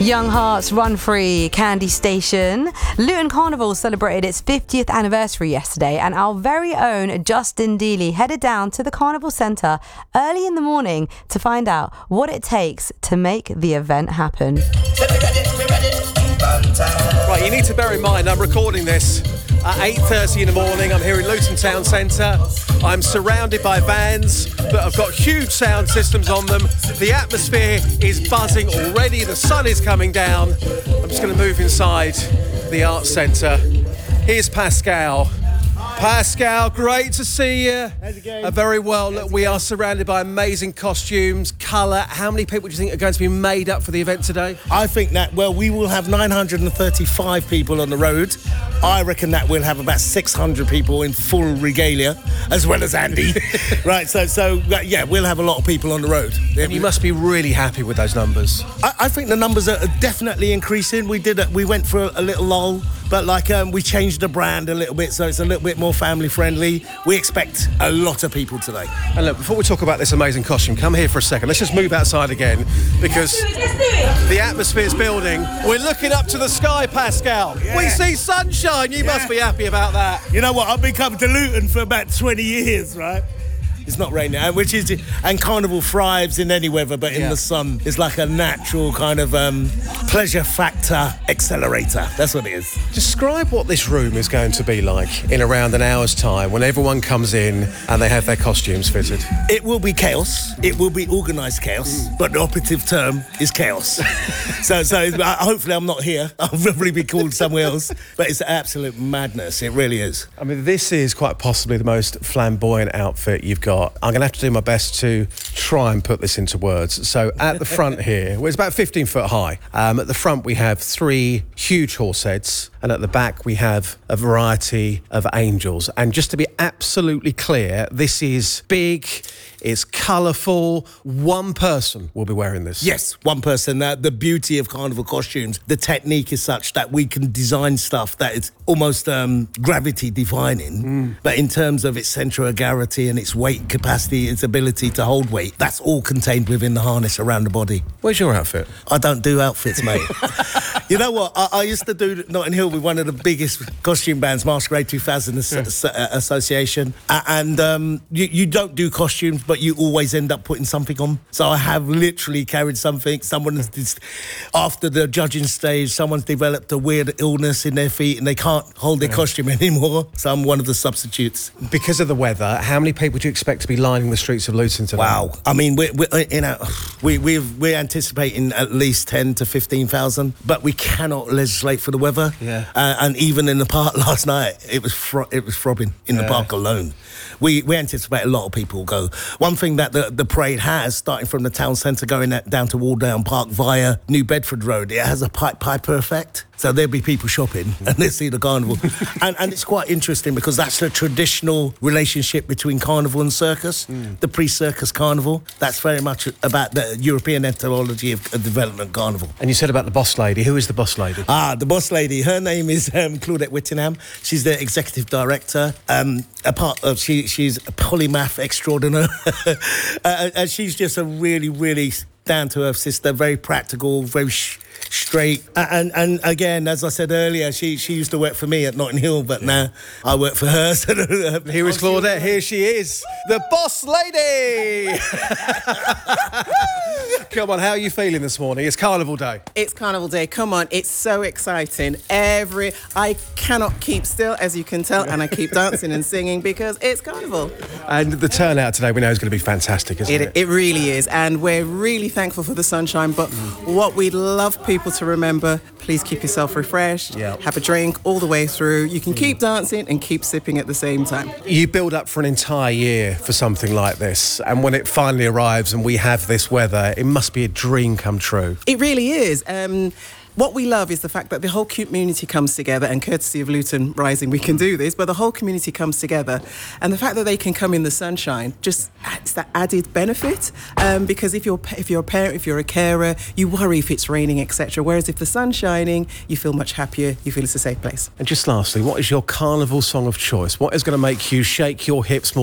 Young Hearts, Run Free, Candy Station. Luton Carnival celebrated its 50th anniversary yesterday, and our very own Justin Dealey headed down to the Carnival Centre early in the morning to find out what it takes to make the event happen. Right, you need to bear in mind I'm recording this at 8:30 in the morning. I'm here in Luton Town Centre. I'm surrounded by vans that have got huge sound systems on them. The atmosphere is buzzing already. The sun is coming down. I'm just going to move inside the Arts Centre. Here's Pascal. Pascal, great to see you. How's it going? Very well. Look, we are surrounded by amazing costumes, colour. How many people do you think are going to be made up for the event today? I think that, well, we will have 935 people on the road. I reckon that we'll have about 600 people in full regalia, as well as Andy. Right, so yeah, we'll have a lot of people on the road. And you must be really happy with those numbers. I think the numbers are definitely increasing. We went for a little lull, but we changed the brand a little bit, so it's a little bit more family friendly. We expect a lot of people today. And look, before we talk about this amazing costume, come here for a second. Let's just move outside again, because the atmosphere's building. We're looking up to the sky, Pascal. Yeah. We see sunshine. You must be happy about that. You know what? I've been coming to Luton for about 20 years, right? It's not raining, and Carnival thrives in any weather, but in the sun, it's like a natural kind of pleasure factor accelerator. That's what it is. Describe what this room is going to be like in around an hour's time when everyone comes in and they have their costumes fitted. It will be chaos. It will be organised chaos, but the operative term is chaos. so hopefully I'm not here. I'll probably be called somewhere else, but it's absolute madness. It really is. I mean, this is quite possibly the most flamboyant outfit you've got. I'm going to have to do my best to try and put this into words. So at the front here, well, it's about 15 foot high. At the front we have 3 huge horse heads, and at the back we have a variety of angels. And just to be absolutely clear, this is big, it's colourful. One person will be wearing this. Yes, one person. The beauty of Carnival costumes, the technique is such that we can design stuff that is almost gravity defying, but in terms of its centre of gravity and its weight capacity, its ability to hold weight, that's all contained within the harness around the body. Where's your outfit? I don't do outfits, mate. You know what? I used to do Notting Hill with one of the biggest costume bands, Masquerade 2000 Association, and you don't do costumes, but you always end up putting something on. So I have literally carried something. After the judging stage, someone's developed a weird illness in their feet and they can't hold their costume anymore. So I'm one of the substitutes. Because of the weather, how many people do you expect to be lining the streets of Luton today? Wow. I mean, we're anticipating at least 10 to 15,000, but we cannot legislate for the weather. Yeah. And even in the park last night, it was throbbing in the park alone. We anticipate a lot of people will go. One thing that the parade has, starting from the town centre going down to Waldown Park via New Bedford Road, it has a Piper effect. So there'll be people shopping and they see the carnival. and it's quite interesting because that's the traditional relationship between carnival and circus, the pre-circus carnival. That's very much about the European etymology of development carnival. And you said about the boss lady. Who is the boss lady? The boss lady. Her name is Claudette Whittingham. She's the executive director. She's a polymath extraordinaire. And she's just a really, really down-to-earth sister, very practical, very straight. And again, as I said earlier, she used to work for me at Notting Hill, but now I work for her. So here is Claudette. Here she is, the boss lady. Come on, how are you feeling this morning? It's Carnival Day. It's Carnival Day. Come on, it's so exciting. I cannot keep still, as you can tell, and I keep dancing and singing because it's Carnival. And the turnout today, we know, is going to be fantastic, isn't it? It really is, and we're really thankful for the sunshine, but what we'd love people to remember, please keep yourself refreshed, have a drink all the way through. You can keep dancing and keep sipping at the same time. You build up for an entire year for something like this, and when it finally arrives and we have this weather, it must be a dream come true. It really is. What we love is the fact that the whole community comes together, and courtesy of Luton Rising, we can do this, but the whole community comes together. And the fact that they can come in the sunshine, just it's that added benefit. Because if you're a parent, if you're a carer, you worry if it's raining, etc. Whereas if the sun's shining, you feel much happier, you feel it's a safe place. And just lastly, what is your carnival song of choice? What is going to make you shake your hips more